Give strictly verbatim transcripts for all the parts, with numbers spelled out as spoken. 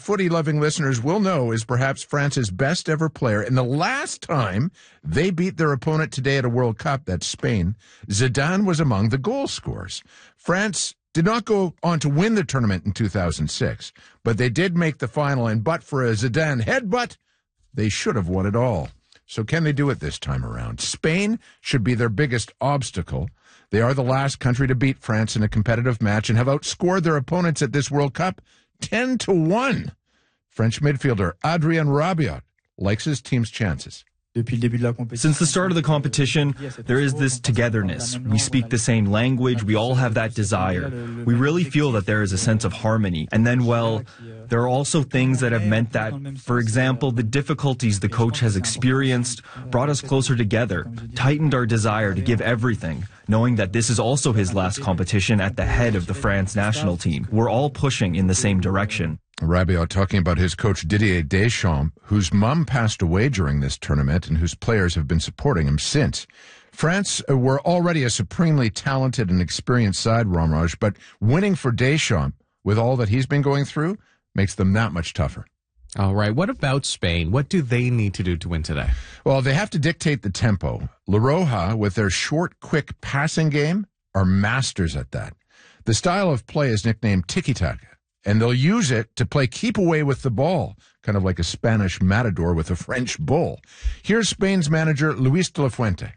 footy-loving listeners will know is perhaps France's best ever player. And the last time they beat their opponent today at a World Cup, that's Spain, Zidane was among the goal scorers. France did not go on to win the tournament in two thousand six, but they did make the final, and but for a Zidane headbutt, they should have won it all. So can they do it this time around? Spain should be their biggest obstacle. They are the last country to beat France in a competitive match and have outscored their opponents at this World Cup ten to one. French midfielder Adrien Rabiot likes his team's chances. Since the start of the competition, there is this togetherness. We speak the same language. We all have that desire. We really feel that there is a sense of harmony. And then, well, there are also things that have meant that, for example, the difficulties the coach has experienced brought us closer together, tightened our desire to give everything, knowing that this is also his last competition at the head of the France national team. We're all pushing in the same direction. Rabiot talking about his coach Didier Deschamps, whose mum passed away during this tournament and whose players have been supporting him since. France were already a supremely talented and experienced side, Ramraj, but winning for Deschamps, with all that he's been going through, makes them that much tougher. All right. What about Spain? What do they need to do to win today? Well, they have to dictate the tempo. La Roja, with their short, quick passing game, are masters at that. The style of play is nicknamed tiki-taka, and they'll use it to play keep away with the ball, kind of like a Spanish matador with a French bull. Here's Spain's manager, Luis de la Fuente.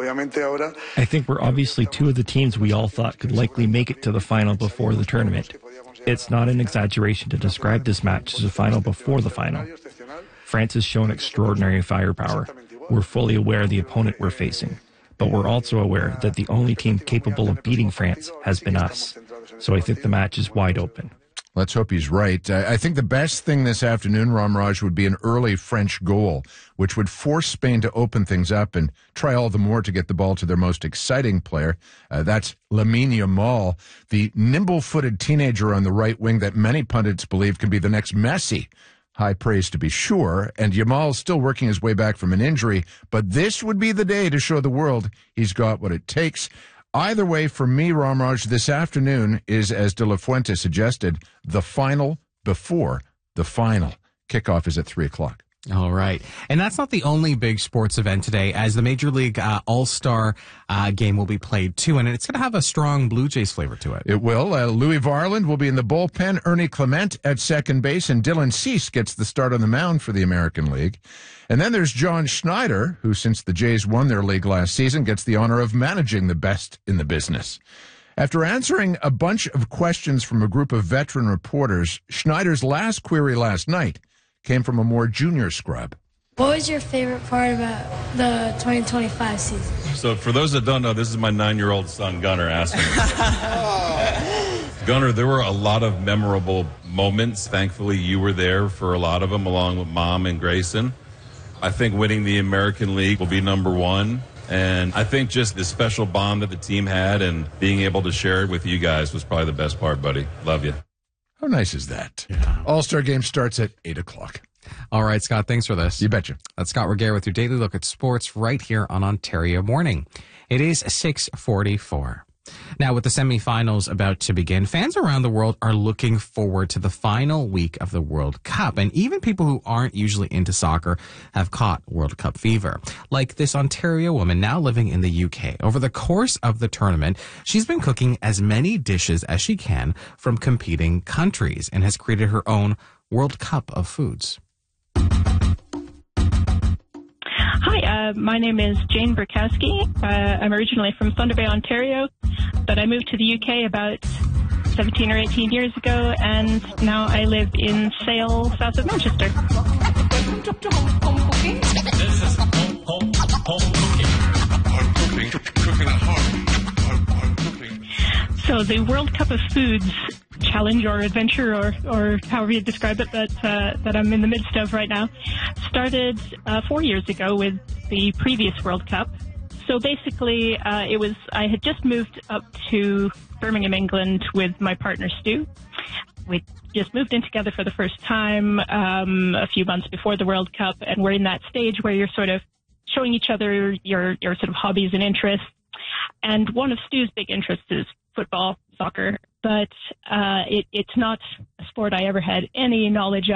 I think we're obviously two of the teams we all thought could likely make it to the final before the tournament. It's not an exaggeration to describe this match as a final before the final. France has shown extraordinary firepower. We're fully aware of the opponent we're facing, but we're also aware that the only team capable of beating France has been us. So I think the match is wide open. Let's hope he's right. I think the best thing this afternoon, Ramraj, would be an early French goal, which would force Spain to open things up and try all the more to get the ball to their most exciting player. Uh, that's Lamine Yamal, the nimble-footed teenager on the right wing that many pundits believe can be the next Messi. High praise to be sure, and Yamal's still working his way back from an injury, but this would be the day to show the world he's got what it takes. Either way, for me, Ramraj, this afternoon is, as De La Fuente suggested, the final before the final. Kickoff is at three o'clock. All right. And that's not the only big sports event today, as the Major League uh, All-Star uh, game will be played, too, and it's going to have a strong Blue Jays flavor to it. It will. Uh, Louis Varland will be in the bullpen, Ernie Clement at second base, and Dylan Cease gets the start on the mound for the American League. And then there's John Schneider, who, since the Jays won their league last season, gets the honor of managing the best in the business. After answering a bunch of questions from a group of veteran reporters, Schneider's last query last night came from a more junior scrub. What was your favorite part about the twenty twenty-five season? So for those that don't know, this is my nine-year-old son, Gunnar, asking me. Gunnar, there were a lot of memorable moments. Thankfully, you were there for a lot of them, along with Mom and Grayson. I think winning the American League will be number one. And I think just the special bond that the team had and being able to share it with you guys was probably the best part, buddy. Love you. How nice is that? Yeah. All-Star game starts at eight o'clock. All right, Scott, thanks for this. You betcha. That's Scott Regehr with your daily look at sports right here on Ontario Morning. It is six forty-four. Now, with the semifinals about to begin, fans around the world are looking forward to the final week of the World Cup. And even people who aren't usually into soccer have caught World Cup fever. Like this Ontario woman now living in the U K. Over the course of the tournament, she's been cooking as many dishes as she can from competing countries and has created her own World Cup of foods. Hi, uh, my name is Jane Burkowski. Uh, I'm originally from Thunder Bay, Ontario, but I moved to the U K about seventeen or eighteen years ago, and now I live in Sale, south of Manchester. This is home, home, home cooking. Home cooking, cooking at home. Home, home cooking. So the World Cup of Foods challenge or adventure, or, or however you describe it, that uh, that I'm in the midst of right now, started uh, four years ago with the previous World Cup. So basically, uh, it was I had just moved up to Birmingham, England, with my partner Stu. We just moved in together for the first time um, a few months before the World Cup, and we're in that stage where you're sort of showing each other your your sort of hobbies and interests. And one of Stu's big interests is football, soccer, but uh, it, it's not a sport I ever had any knowledge